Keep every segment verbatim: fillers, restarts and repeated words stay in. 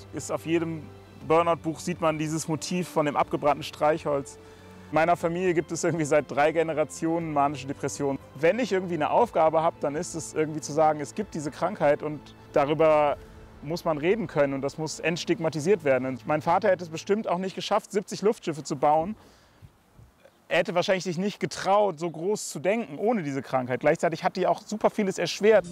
ist auf jedem Burnout-Buch sieht man dieses Motiv von dem abgebrannten Streichholz. In meiner Familie gibt es irgendwie seit drei Generationen manische Depressionen. Wenn ich irgendwie eine Aufgabe habe, dann ist es irgendwie zu sagen, es gibt diese Krankheit und darüber muss man reden können und das muss entstigmatisiert werden. Und mein Vater hätte es bestimmt auch nicht geschafft, siebzig Luftschiffe zu bauen. Er hätte wahrscheinlich sich nicht getraut, so groß zu denken ohne diese Krankheit. Gleichzeitig hat die auch super vieles erschwert.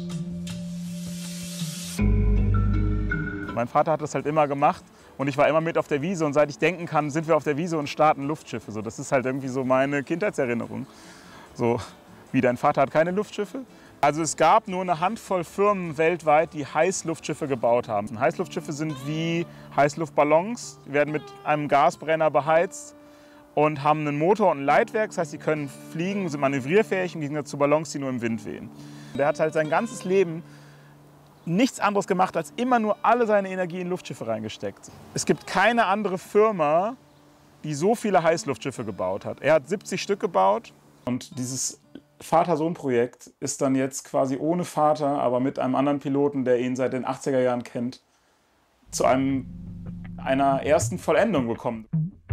Mein Vater hat das halt immer gemacht und ich war immer mit auf der Wiese und seit ich denken kann, sind wir auf der Wiese und starten Luftschiffe. So, das ist halt irgendwie so meine Kindheitserinnerung. So, wie dein Vater hat keine Luftschiffe? Also es gab nur eine Handvoll Firmen weltweit, die Heißluftschiffe gebaut haben. Heißluftschiffe sind wie Heißluftballons, die werden mit einem Gasbrenner beheizt und haben einen Motor und ein Leitwerk. Das heißt, sie können fliegen, sind manövrierfähig im Gegensatz zu Ballons, die nur im Wind wehen. Der hat halt sein ganzes Leben nichts anderes gemacht, als immer nur alle seine Energie in Luftschiffe reingesteckt. Es gibt keine andere Firma, die so viele Heißluftschiffe gebaut hat. Er hat siebzig Stück gebaut und dieses Vater-Sohn-Projekt ist dann jetzt quasi ohne Vater, aber mit einem anderen Piloten, der ihn seit den achtziger Jahren kennt, zu einem, einer ersten Vollendung gekommen.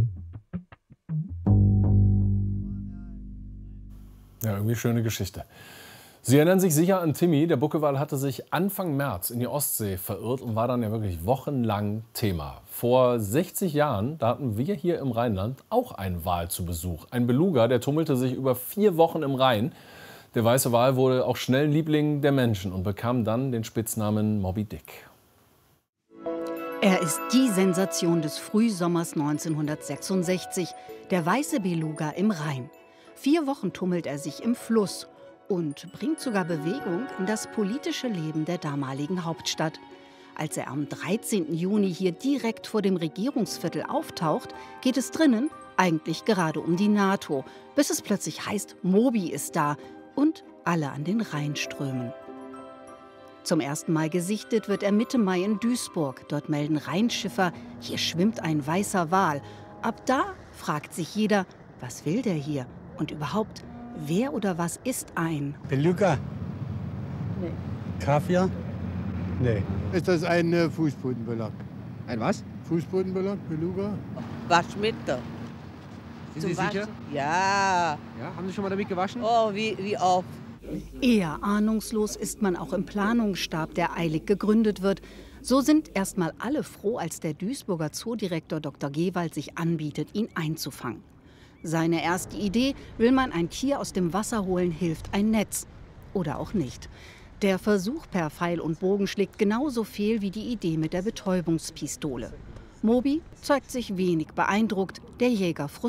Ja, irgendwie schöne Geschichte. Sie erinnern sich sicher an Timmy. Der Buckelwal hatte sich Anfang März in die Ostsee verirrt und war dann ja wirklich wochenlang Thema. Vor sechzig Jahren, da hatten wir hier im Rheinland auch einen Wal zu Besuch. Ein Beluga, der tummelte sich über vier Wochen im Rhein. Der weiße Wal wurde auch schnell Liebling der Menschen und bekam dann den Spitznamen Moby Dick. Er ist die Sensation des Frühsommers neunzehnhundertsechsundsechzig, der weiße Beluga im Rhein. Vier Wochen tummelt er sich im Fluss und bringt sogar Bewegung in das politische Leben der damaligen Hauptstadt. Als er am dreizehnten Juni hier direkt vor dem Regierungsviertel auftaucht, geht es drinnen eigentlich gerade um die NATO, bis es plötzlich heißt, Moby ist da und alle an den Rhein strömen. Zum ersten Mal gesichtet wird er Mitte Mai in Duisburg. Dort melden Rheinschiffer, hier schwimmt ein weißer Wal. Ab da fragt sich jeder, was will der hier? Und überhaupt, wer oder was ist ein Beluga? Nee. Kaviar? Nee. Ist das ein äh, Fußbodenbelag? Ein was? Fußbodenbelag, Beluga? Waschmittel. Sind Sie sicher? Ja. Ja. Haben Sie schon mal damit gewaschen? Oh, wie, wie oft. Eher ahnungslos ist man auch im Planungsstab, der eilig gegründet wird. So sind erst mal alle froh, als der Duisburger Zoodirektor Doktor Gewald sich anbietet, ihn einzufangen. Seine erste Idee: will man ein Tier aus dem Wasser holen, hilft ein Netz. Oder auch nicht. Der Versuch per Pfeil und Bogen schlägt genauso fehl wie die Idee mit der Betäubungspistole. Moby zeigt sich wenig beeindruckt, der Jäger frustriert.